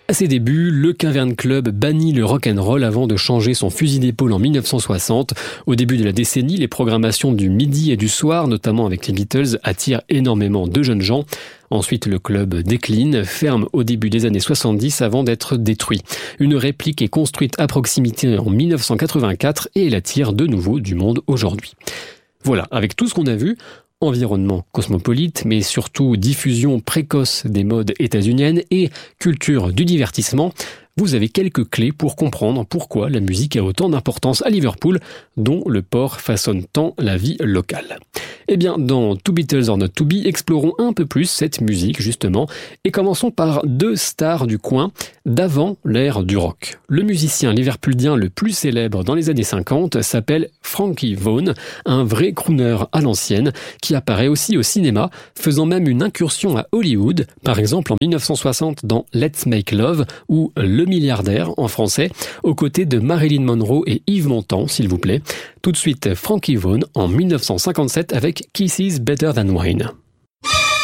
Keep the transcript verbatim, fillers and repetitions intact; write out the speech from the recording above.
À ses débuts, le Cavern Club bannit le rock'n'roll avant de changer son fusil d'épaule en dix-neuf cent soixante. Au début de la décennie, les programmations du midi et du soir, notamment avec les Beatles, attirent énormément de jeunes gens. Ensuite, le club décline, ferme au début des années soixante-dix avant d'être détruit. Une réplique est construite à proximité en dix-neuf cent quatre-vingt-quatre et elle attire de nouveau du monde aujourd'hui. Voilà, avec tout ce qu'on a vu, environnement cosmopolite, mais surtout diffusion précoce des modes états-uniennes et culture du divertissement, vous avez quelques clés pour comprendre pourquoi la musique a autant d'importance à Liverpool, dont le port façonne tant la vie locale. Eh bien, dans Two Beatles or Not To Be, explorons un peu plus cette musique, justement, et commençons par deux stars du coin d'avant l'ère du rock. Le musicien liverpoolien le plus célèbre dans les années cinquante s'appelle Frankie Vaughan, un vrai crooner à l'ancienne, qui apparaît aussi au cinéma, faisant même une incursion à Hollywood, par exemple en dix-neuf cent soixante dans Let's Make Love, ou Le Milliardaire en français, aux côtés de Marilyn Monroe et Yves Montand, s'il vous plaît. Tout de suite, Frankie Vaughan en dix-neuf cent cinquante-sept avec Kisses Better Than Wine.